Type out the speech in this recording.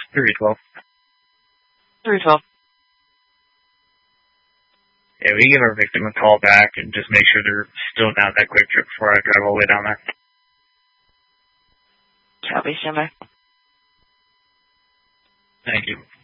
312. 312. Yeah, we give our victim a call back and just make sure they're still down that quick trip before I drive all the way down there. Copy, stand by. Thank you.